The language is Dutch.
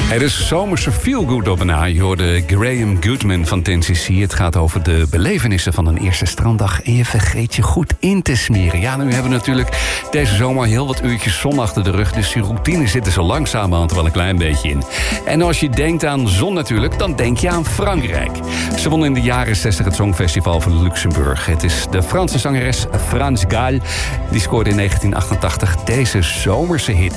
Het is zomerse feel-good op na. Je hoorde Graham Goodman van 10cc. Het gaat over de belevenissen van een eerste stranddag. En je vergeet je goed in te smeren. Ja, nu hebben we natuurlijk deze zomer heel wat uurtjes zon achter de rug. Dus die routine zit er zo langzamerhand wel een klein beetje in. En als je denkt aan zon natuurlijk, dan denk je aan Frankrijk. Ze won in de jaren 60 het Songfestival van Luxemburg. Het is de Franse zangeres France Gall. Die scoorde in 1988 deze zomerse hit.